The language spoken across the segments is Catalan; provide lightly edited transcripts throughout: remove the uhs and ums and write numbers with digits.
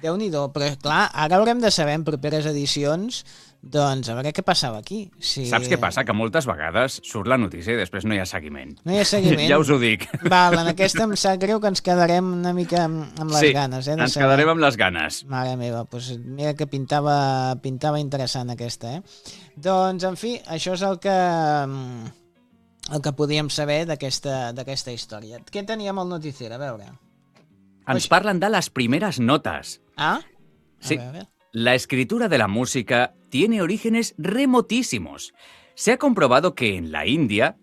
Déu-n'hi-do, però clar, ara haurem de saber en properes edicions doncs a veure què passava aquí. Saps què passa? Que moltes vegades surt la notícia i després no hi ha seguiment. No hi ha seguiment. Ja us ho dic. Val, en aquesta em sap greu que ens quedarem una mica amb les ganes. Ens quedarem amb les ganes. Mare meva, doncs mira que pintava interessant aquesta, Doncs, en fi, això és el que podíem saber d'aquesta història. Què teníem al noticiero? A veure. Ens parlen de las primeras notas. Ah? Sí. La escritura de la música tiene orígenes remotísimos. Se ha comprobado que en la India,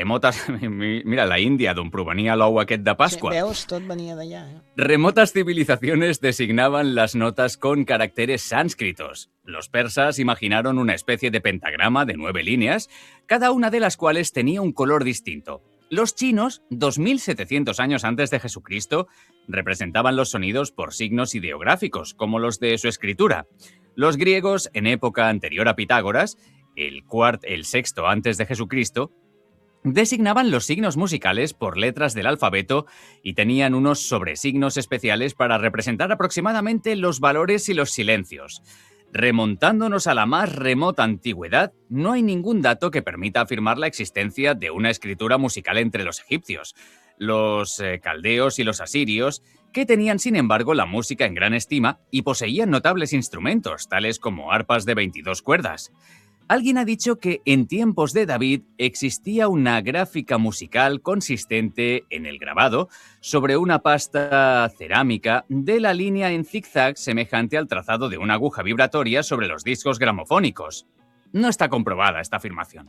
mira, la India d'on provenia l'ou aquest de Pasqua. Sí, veus, tot venia d'allà. Remotas civilizaciones designaban las notas con caracteres sánscritos. Los persas imaginaron una especie de pentagrama de 9 líneas, cada una de las cuales tenía un color distinto. Los chinos, 2700 años antes de Jesucristo, representaban los sonidos por signos ideográficos, como los de su escritura. Los griegos, en época anterior a Pitágoras, el sexto antes de Jesucristo, designaban los signos musicales por letras del alfabeto y tenían unos sobresignos especiales para representar aproximadamente los valores y los silencios. Remontándonos a la más remota antigüedad, no hay ningún dato que permita afirmar la existencia de una escritura musical entre los egipcios, los caldeos y los asirios, que tenían sin embargo la música en gran estima y poseían notables instrumentos, tales como arpas de 22 cuerdas. Alguien ha dicho que en tiempos de David existía una gráfica musical consistente en el grabado sobre una pasta cerámica de la línea en zigzag semejante al trazado de una aguja vibratoria sobre los discos gramofónicos. No està comprovada esta afirmació.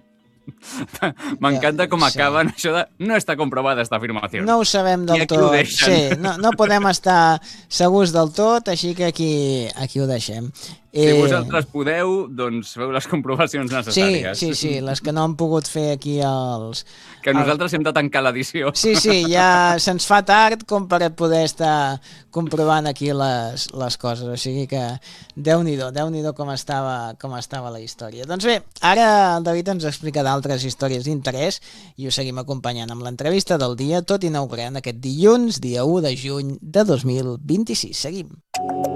M'encanta com acaben això de... No està comprovada esta afirmació. No ho sabem del tot. Sí, no podem estar segurs del tot, així que aquí ho deixem. Si vosaltres podeu, doncs feu les comprovacions necessàries. Sí, les que no han pogut fer aquí els... Que nosaltres hem de tancar l'edició. Sí, ja se'ns fa tard com per poder estar comprovant aquí les coses, o sigui que Déu-n'hi-do com estava la història. Doncs bé, ara el David ens explica d'altres històries d'interès i us seguim acompanyant amb l'entrevista del dia, tot inaugurant aquest dilluns, dia 1 de juny de 2026. Seguim.